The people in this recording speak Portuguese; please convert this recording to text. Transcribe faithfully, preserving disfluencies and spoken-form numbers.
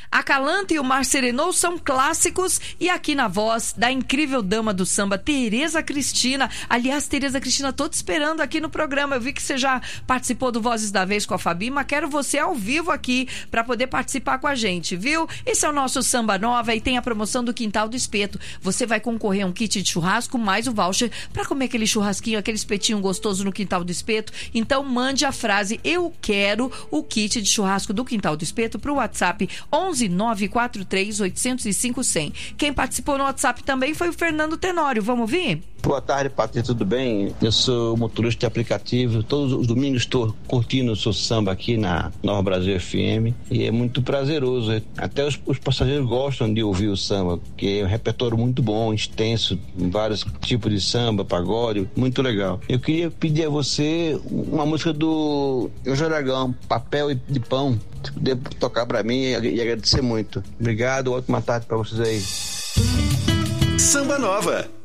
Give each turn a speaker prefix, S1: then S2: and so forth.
S1: Acalanta e o Mar Serenou são clássicos, e aqui na voz da incrível dama do samba, Tereza Cristina. Aliás, Tereza Cristina, tô te esperando aqui no programa. Eu vi que você já participou do Vozes da Vez com a Fabi, mas quero você ao vivo aqui para poder participar com a gente, viu? Esse é o nosso Samba Nova e tem a promoção do Quintal do Espeto. Você vai concorrer a um kit de churrasco mais o voucher para comer aquele churrasquinho, aquele espetinho gostoso no Quintal do Espeto. Então mande a frase "Eu quero o kit de churrasco do Quintal do Espeto" pro WhatsApp onze nove quatro três oito zero cinco zero zero. Quem participou no WhatsApp também foi o Fernando Tenório. Vamos ouvir?
S2: Boa tarde, Patrícia, tudo bem? Eu sou motorista de aplicativo. Todos os domingos estou curtindo o seu samba aqui na Nova Brasil F M e é muito prazeroso. Até os, os passageiros gostam de ouvir o samba, porque é um repertório muito bom, extenso, vários tipos de samba, pagode, muito legal. Eu queria pedir a você uma música do João Aragão, Papel de Pão, se puder tocar para mim e agradecer muito. Obrigado, ótima tarde para vocês aí.
S3: Samba Nova.